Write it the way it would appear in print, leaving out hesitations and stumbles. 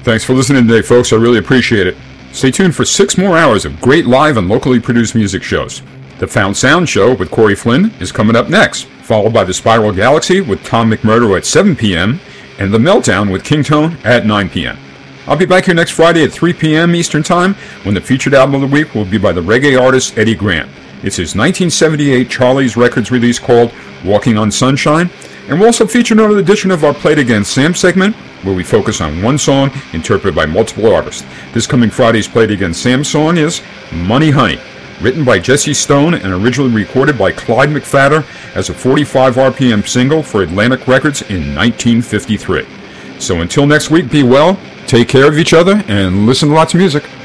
Thanks for listening today, folks. I really appreciate it. Stay tuned for 6 more hours of great live and locally produced music shows. The Found Sound Show with Corey Flynn is coming up next, followed by the Spiral Galaxy with Tom McMurdo at 7 p.m. and The Meltdown with King Tone at 9 p.m. I'll be back here next Friday at 3 p.m. Eastern Time when the featured album of the week will be by the reggae artist Eddie Grant. It's his 1978 Charlie's Records release called Walking on Sunshine, and we'll also feature another edition of our Play It Again Sam segment where we focus on one song interpreted by multiple artists. This coming Friday's Play It Again Sam song is Money Honey, written by Jesse Stone and originally recorded by Clyde McPhatter as a 45 RPM single for Atlantic Records in 1953. So until next week, be well, take care of each other, and listen to lots of music.